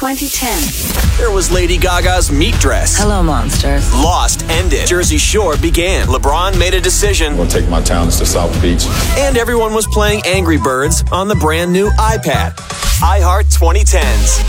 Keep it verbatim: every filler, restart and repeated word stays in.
twenty ten. There was Lady Gaga's meat dress. Hello, monsters. Lost ended. Jersey Shore began. LeBron made a decision. I'm going to take my talents to South Beach. And everyone was playing Angry Birds on the brand new iPad. iHeart twenty tens.